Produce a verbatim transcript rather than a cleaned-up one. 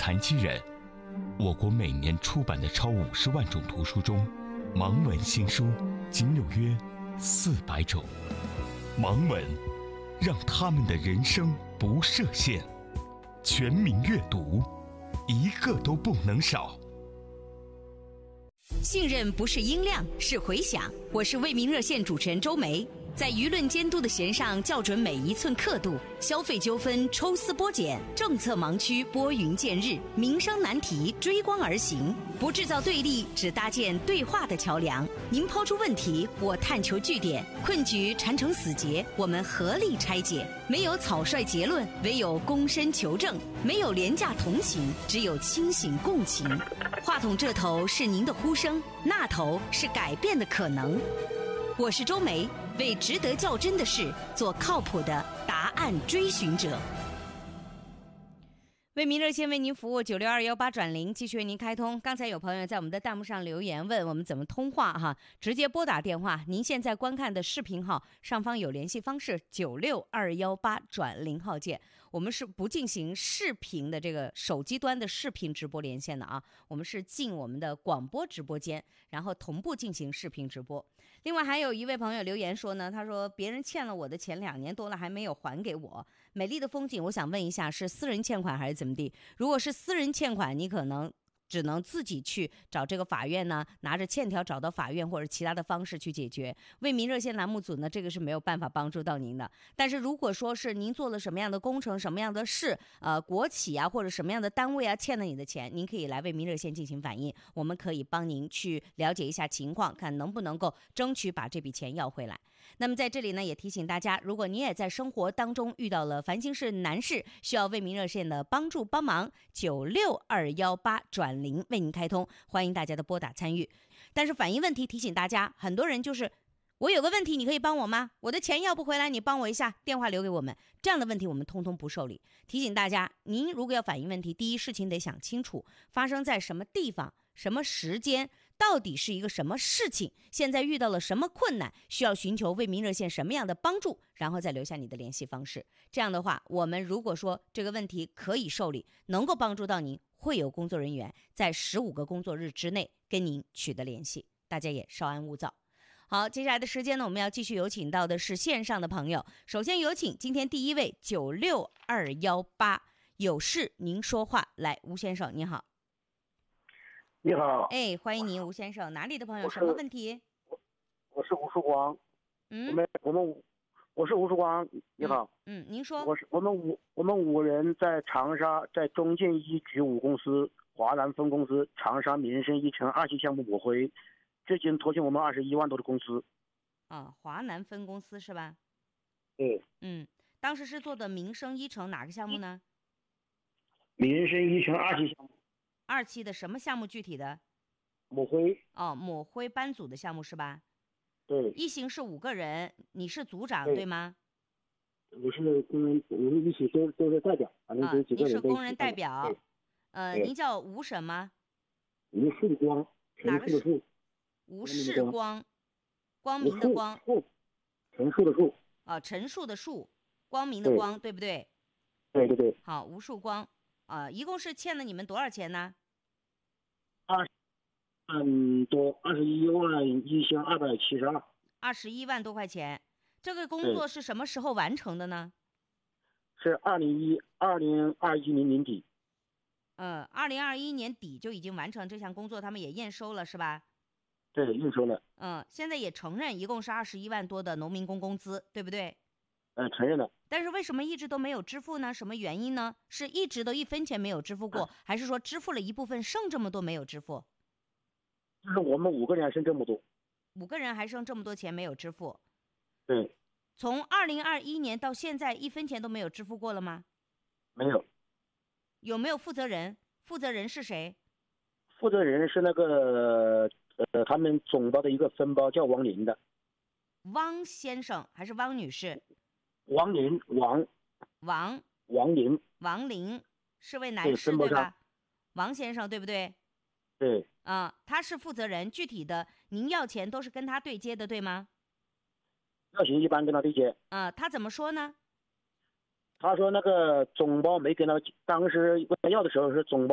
残疾人。我国每年出版的超五十万种图书中，盲文新书仅有约四百种。盲文让他们的人生不设限，全民阅读，一个都不能少。 信任不是音量，是回响。我是为民热线主持人周梅，在舆论监督的弦上校准每一寸刻度，消费纠纷抽丝剥茧，政策盲区拨云见日，民生难题追光而行，不制造对立，只搭建对话的桥梁。您抛出问题，我探求据点，困局缠成死结，我们合力拆解。没有草率结论，唯有躬身求证；没有廉价同情，只有清醒共情。话筒这头是您的呼声，那头是改变的可能。我是周梅，为值得较真的事做靠谱的答案追寻者。为民热线为您服务，九六二幺八转零继续为您开通。刚才有朋友在我们的弹幕上留言问我们怎么通话哈，直接拨打电话。您现在观看的视频号上方有联系方式九六二幺八转零号键。我们是不进行视频的这个手机端的视频直播连线的啊，我们是进我们的广播直播间，然后同步进行视频直播。另外还有一位朋友留言说呢，他说别人欠了我的钱两年多了还没有还给我。美丽的风景，我想问一下，是私人欠款还是怎么地？如果是私人欠款，你可能只能自己去找这个法院呢，拿着欠条找到法院或者其他的方式去解决。为民热线栏目组呢，这个是没有办法帮助到您的。但是如果说是您做了什么样的工程、什么样的事，呃，国企啊或者什么样的单位啊欠了你的钱，您可以来为民热线进行反映，我们可以帮您去了解一下情况，看能不能够争取把这笔钱要回来。那么在这里呢，也提醒大家，如果你也在生活当中遇到了烦心事难事，需要为民热线的帮助帮忙，九六二幺八转零为您开通，欢迎大家的拨打参与。但是反映问题提醒大家，很多人就是我有个问题，你可以帮我吗？我的钱要不回来，你帮我一下，电话留给我们。这样的问题我们通通不受理。提醒大家，您如果要反映问题，第一事情得想清楚，发生在什么地方、什么时间，到底是一个什么事情，现在遇到了什么困难，需要寻求为民热线什么样的帮助，然后再留下你的联系方式。这样的话，我们如果说这个问题可以受理，能够帮助到您，会有工作人员在十五个工作日之内跟您取得联系，大家也稍安勿躁。好，接下来的时间呢，我们要继续有请到的是线上的朋友。首先有请今天第一位九六二幺八，有事您说话。来，吴先生你好。 你好。 哎，欢迎您吴先生，哪里的朋友，什么问题？ 我我是吴曙光。 嗯， 我们我们我是吴曙光，你好。 嗯，嗯您说。 我是我们五我们五人在长沙，在中建一局五公司华南分公司长沙民生一城二期项目抹灰，至今拖欠我们二十一万多的工资。 啊，华南分公司是吧？ 对。 嗯，当时是做的民生一城哪个项目呢？ 民生一城二期项目。 二期的什么项目具体的？ 抹灰。 哦，抹灰班组的项目是吧？ 对。 一行是五个人，你是组长对, 对吗？ 我是工人，我们一起都都是代表，反正啊， 都几个人。 您是工人代表。呃， 对您叫吴什么？ 吴曙光。 哪个是？吴世光，光明的光。 陈述的述。 啊，陈述的述，光明的光， 对, 对不对？ 对对对。 好，吴曙光。啊，一共是欠了你们多少钱呢？ 二万多，二十一万一千二百七十二。 二十一万多块钱，这个工作是什么时候完成的呢？ 是二零一二零二一年年底。 嗯，二零二一年底就已经完成这项工作，他们也验收了是吧？ 对，验收了。 嗯，现在也承认一共是二十一万多的农民工工资，对不对？ 嗯，承认了。 但是为什么一直都没有支付呢？什么原因呢？是一直都一分钱没有支付过，还是说支付了一部分剩这么多没有支付？ 就是我们五个人还剩这么多。 五个人还剩这么多钱没有支付。 对。 从二零二一年到现在一分钱都没有支付过了吗？ 没有。 有没有负责人？负责人是谁？ 负责人是那个呃他们总包的一个分包叫王林的。 汪先生还是汪女士？ 王林，王王王林王林是位男士 对, 对吧？王先生对不对？ 对。 啊、呃，他是负责人，具体的您要钱都是跟他对接的对吗？ 要钱一般跟他对接。 啊、呃，他怎么说呢？ 他说那个总包没跟他，当时问他要的时候是总包